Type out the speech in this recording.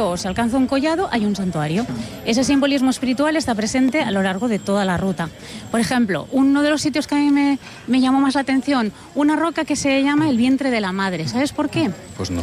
collado o se alcanza un collado, hay un santuario. Ese simbolismo espiritual está presente a lo largo de toda la ruta. Por ejemplo, uno de los sitios que a mí me llamó más la atención, una roca que se llama el vientre de la madre. ¿Sabes por qué? Pues no.